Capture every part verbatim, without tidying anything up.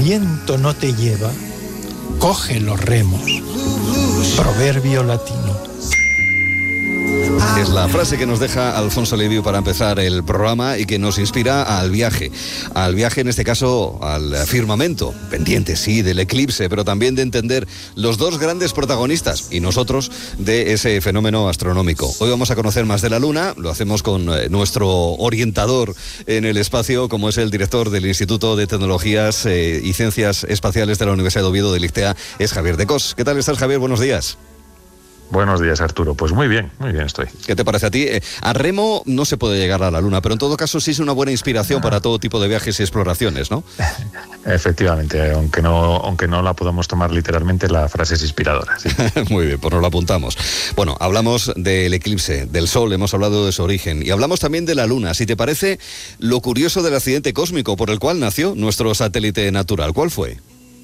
viento no te lleva, coge los remos. Proverbio latino. Es la frase que nos deja Alfonso Leviu para empezar el programa y que nos inspira al viaje. Al viaje, en este caso, al firmamento. Pendiente, sí, del eclipse, pero también de entender los dos grandes protagonistas y nosotros de ese fenómeno astronómico. Hoy vamos a conocer más de la Luna. Lo hacemos con eh, nuestro orientador en el espacio, como es el director del Instituto de Tecnologías eh, y Ciencias Espaciales de la Universidad de Oviedo de Lictea, es Javier de Cos. ¿Qué tal estás, Javier? Buenos días. Buenos días, Arturo. Pues muy bien, muy bien estoy. ¿Qué te parece a ti? Eh, a remo no se puede llegar a la Luna, pero en todo caso sí es una buena inspiración ah. para todo tipo de viajes y exploraciones, ¿no? Efectivamente, aunque no, aunque no la podamos tomar literalmente, la frase es inspiradora. Sí. Muy bien, pues nos lo apuntamos. Bueno, hablamos del eclipse, del Sol, hemos hablado de su origen, y hablamos también de la Luna. Si te parece, lo curioso del accidente cósmico por el cual nació nuestro satélite natural, ¿cuál fue?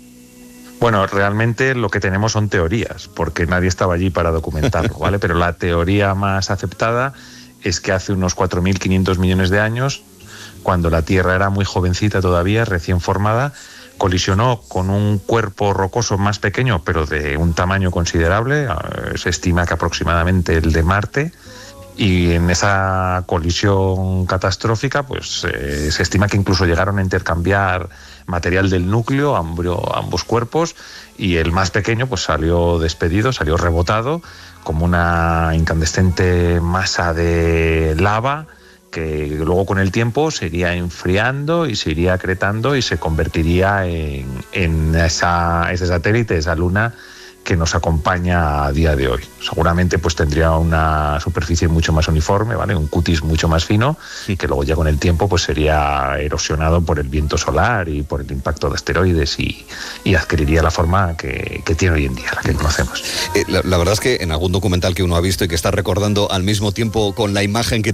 Bueno, realmente lo que tenemos son teorías, porque nadie estaba allí para documentarlo, ¿vale? Pero la teoría más aceptada es que hace unos cuatro mil quinientos millones de años, cuando la Tierra era muy jovencita todavía, recién formada, colisionó con un cuerpo rocoso más pequeño, pero de un tamaño considerable, se estima que aproximadamente el de Marte, y en esa colisión catastrófica pues eh, se estima que incluso llegaron a intercambiar material del núcleo, ambro, ambos cuerpos, y el más pequeño pues salió despedido, salió rebotado como una incandescente masa de lava que luego con el tiempo se iría enfriando y se iría acretando y se convertiría en, en esa, ese satélite, esa luna que nos acompaña a día de hoy. Seguramente pues tendría una superficie mucho más uniforme, ¿vale? Un cutis mucho más fino, y que luego ya con el tiempo pues sería erosionado por el viento solar y por el impacto de asteroides y, y adquiriría la forma que, que tiene hoy en día, la que conocemos. Eh, la, la verdad es que en algún documental que uno ha visto y que está recordando al mismo tiempo con la imagen que